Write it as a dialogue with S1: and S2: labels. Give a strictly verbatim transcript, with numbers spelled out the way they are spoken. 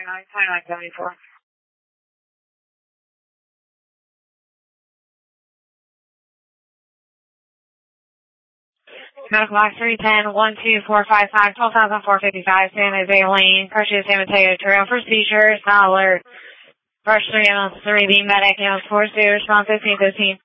S1: nine twenty-nine seventy-four. Medical box three ten one two four five five twelve thousand four fifty-five San Jose Lane, purchase San Mateo Trail for seizures, not alert. Rush three ambulance three B medic, ambulance four zero, response fifteen fifteen.